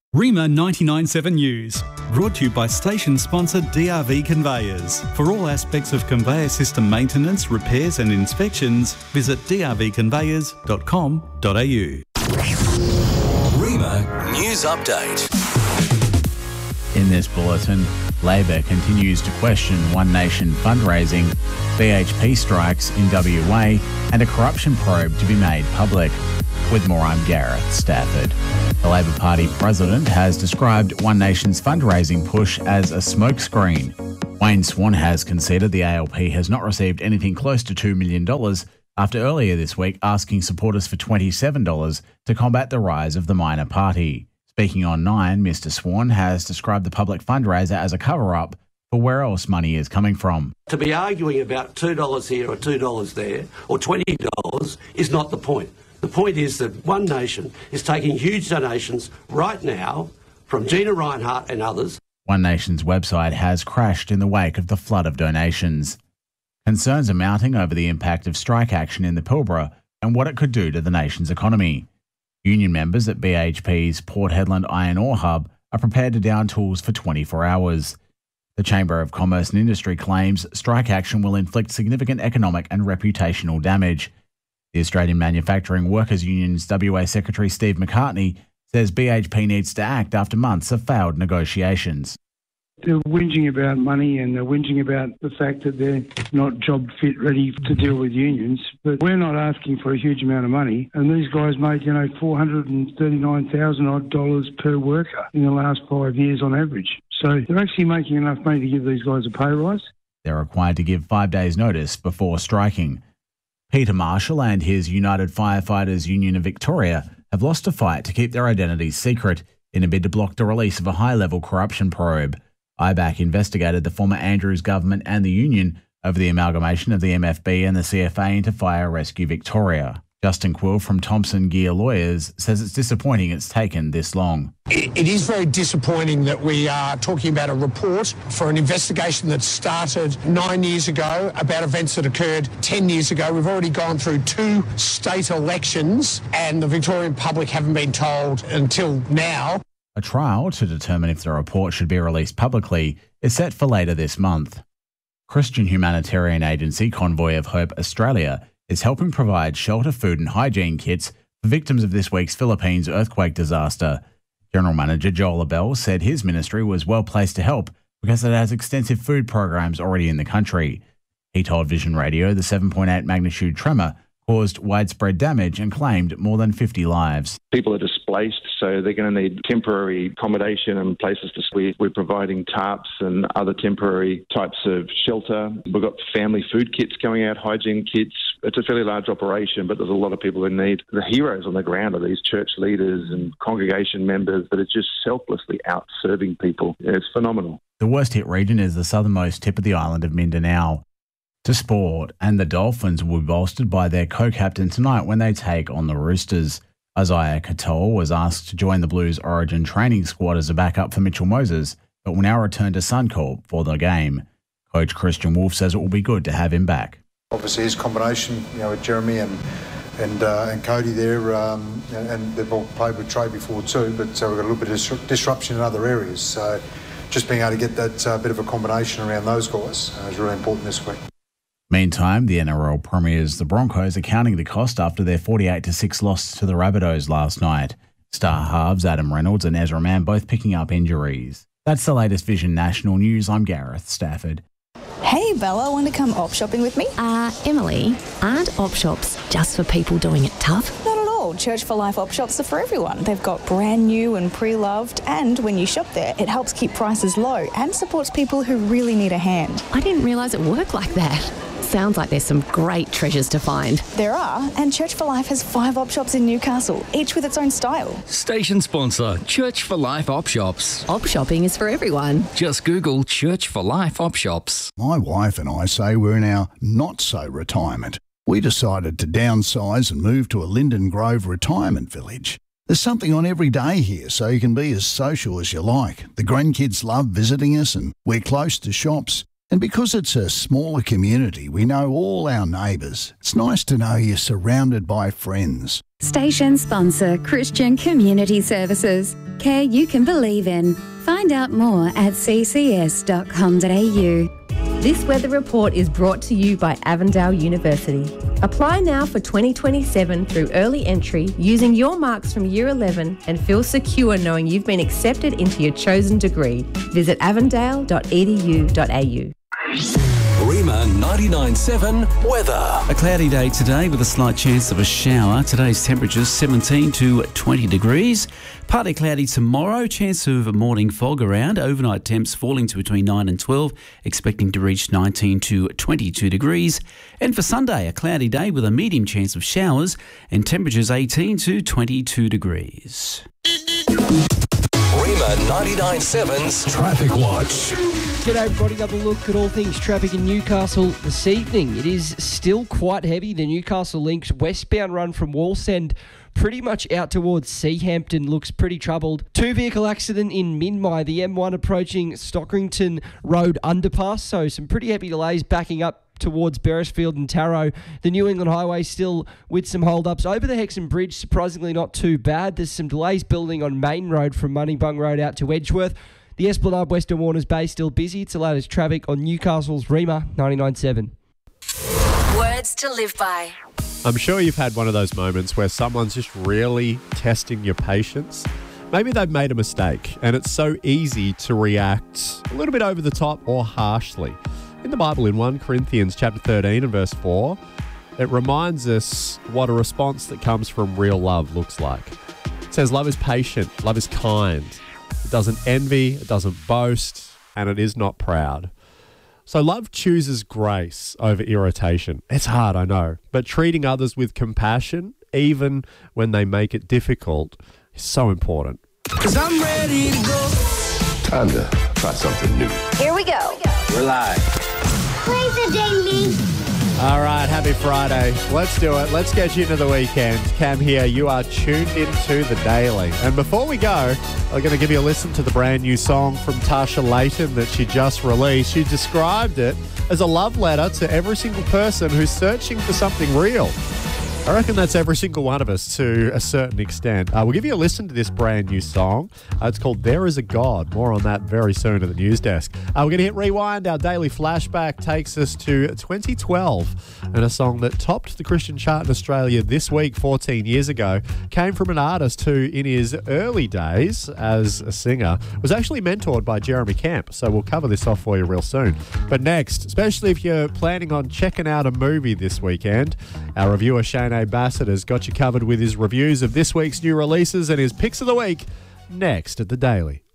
REMA 997 News, brought to you by station sponsor DRV Conveyors. For all aspects of conveyor system maintenance, repairs and inspections, visit drvconveyors.com.au. REMA News Update. In this bulletin, Labor continues to question One Nation fundraising, BHP strikes in WA, and a corruption probe to be made public. With more, I'm Gareth Stafford. The Labor Party president has described One Nation's fundraising push as a smokescreen. Wayne Swan has conceded the ALP has not received anything close to $2 million after earlier this week asking supporters for $27 to combat the rise of the minor party. Speaking on Nine, Mr Swan has described the public fundraiser as a cover-up for where else money is coming from. To be arguing about $2 here or $2 there or $20 is not the point. The point is that One Nation is taking huge donations right now from Gina Rinehart and others. One Nation's website has crashed in the wake of the flood of donations. Concerns are mounting over the impact of strike action in the Pilbara and what it could do to the nation's economy. Union members at BHP's Port Hedland Iron Ore Hub are prepared to down tools for 24 hours. The Chamber of Commerce and Industry claims strike action will inflict significant economic and reputational damage. The Australian Manufacturing Workers Union's WA Secretary Steve McCartney says BHP needs to act after months of failed negotiations. They're whinging about money and they're whinging about the fact that they're not job fit ready to deal with unions. But we're not asking for a huge amount of money. And these guys made, $439,000 odd per worker in the last 5 years on average. So they're actually making enough money to give these guys a pay rise. They're required to give 5 days' notice before striking. Peter Marshall and his United Firefighters Union of Victoria have lost a fight to keep their identities secret in a bid to block the release of a high-level corruption probe. IBAC investigated the former Andrews government and the union over the amalgamation of the MFB and the CFA into Fire Rescue Victoria. Justin Quill from Thompson Gear Lawyers says it's disappointing it's taken this long. It is very disappointing that we are talking about a report for an investigation that started 9 years ago about events that occurred 10 years ago. We've already gone through 2 state elections and the Victorian public haven't been told until now. A trial to determine if the report should be released publicly is set for later this month. Christian humanitarian agency Convoy of Hope Australia is helping provide shelter, food and hygiene kits for victims of this week's Philippines earthquake disaster. General Manager Joel Abell said his ministry was well placed to help because it has extensive food programs already in the country. He told Vision Radio the 7.8 magnitude tremor caused widespread damage and claimed more than 50 lives. People are displaced, so they're going to need temporary accommodation and places to sleep. We're providing tarps and other temporary types of shelter. We've got family food kits going out, hygiene kits. It's a fairly large operation, but there's a lot of people in need. The heroes on the ground are these church leaders and congregation members that are just selflessly out serving people. It's phenomenal. The worst hit region is the southernmost tip of the island of Mindanao. To sport, and the Dolphins will be bolstered by their co-captain tonight when they take on the Roosters. Isaiah Katoa was asked to join the Blues Origin training squad as a backup for Mitchell Moses, but will now return to Suncorp for the game. Coach Christian Wolf says it will be good to have him back. Obviously his combination, with Jeremy and Cody there, and they've all played with Trey before too, but so we've got a little bit of disruption in other areas. So just being able to get that bit of a combination around those guys is really important this week. Meantime, the NRL premiers, the Broncos, are counting the cost after their 48-6 loss to the Rabbitohs last night. Star halves Adam Reynolds and Ezra Mann both picking up injuries. That's the latest Vision National News. I'm Gareth Stafford. Hey Bella, want to come op shopping with me? Emily, aren't op shops just for people doing it tough? Not at all. Church for Life op shops are for everyone. They've got brand new and pre-loved, and when you shop there, it helps keep prices low and supports people who really need a hand. I didn't realise it worked like that. Sounds like there's some great treasures to find. There are, and Church for Life has 5 op shops in Newcastle, each with its own style. Station sponsor, Church for Life op shops. Op shopping is for everyone. Just Google Church for Life op shops. My wife and I say we're in our not-so-retirement. We decided to downsize and move to a Linden Grove retirement village. There's something on every day here, so you can be as social as you like. The grandkids love visiting us and we're close to shops. And because it's a smaller community, we know all our neighbours. It's nice to know you're surrounded by friends. Station sponsor Christian Community Services. Care you can believe in. Find out more at ccs.com.au. This weather report is brought to you by Avondale University. Apply now for 2027 through early entry using your marks from Year 11 and feel secure knowing you've been accepted into your chosen degree. Visit avondale.edu.au. Rima 99.7 weather. A cloudy day today with a slight chance of a shower. Today's temperatures 17 to 20 degrees. Partly cloudy tomorrow, chance of a morning fog around. Overnight temps falling to between 9 and 12, expecting to reach 19 to 22 degrees. And for Sunday, a cloudy day with a medium chance of showers and temperatures 18 to 22 degrees. Rima 99.7's Traffic Watch. G'day everybody, another look at all things traffic in Newcastle this evening. It is still quite heavy. The Newcastle Links westbound run from Wallsend pretty much out towards Seahampton looks pretty troubled. 2-vehicle accident in Minmai, the M1 approaching Stockrington Road underpass, so some pretty heavy delays backing up towards Beresfield and Tarot. The New England Highway still with some hold-ups. Over the Hexham Bridge, surprisingly not too bad. There's some delays building on Main Road from Moneybung Road out to Edgeworth. The Esplanade Western Warners Bay still busy. It's the latest traffic on Newcastle's Rima 99.7. Words to live by. I'm sure you've had one of those moments where someone's just really testing your patience. Maybe they've made a mistake and it's so easy to react a little bit over the top or harshly. In the Bible, in 1 Corinthians chapter 13 and verse 4, it reminds us what a response that comes from real love looks like. It says, love is patient, love is kind. It doesn't envy, it doesn't boast, and it is not proud. So love chooses grace over irritation. It's hard, I know, but treating others with compassion, even when they make it difficult, is so important. 'Cause I'm ready to go. Time to try something new. Here we go. We're live. Play the daily. All right, happy Friday. Let's do it. Let's get you into the weekend. Cam here. You are tuned into The Daily. And before we go, I'm going to give you a listen to the brand new song from Tasha Layton that she just released. She described it as a love letter to every single person who's searching for something real. I reckon that's every single one of us to a certain extent. We'll give you a listen to this brand new song. It's called There Is a God. More on that very soon at the news desk. We're going to hit rewind. Our daily flashback takes us to 2012. And a song that topped the Christian chart in Australia this week, 14 years ago, came from an artist who, in his early days as a singer, was actually mentored by Jeremy Camp. So we'll cover this off for you real soon. But next, especially if you're planning on checking out a movie this weekend, our reviewer Shane Bassett has got you covered with his reviews of this week's new releases and his picks of the week next at The Daily.